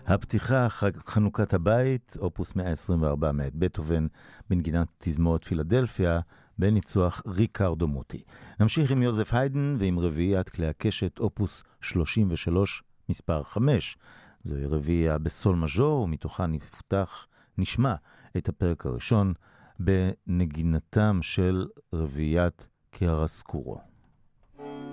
הפתיחה, חנוכת הבית, אופוס 124 מאת בטהובן, בנגינת תזמורת פילדלפיה, בניצוח ריקרדו מוטי. נמשיך עם יוזף היידן ועם רביעיית כלי הקשת, אופוס 33 מספר 5. זוהי רביעייה בסול מז'ור, ומתוכה נשמע את הפרק הראשון בנגינתם של רביעיית קיארוסקורו.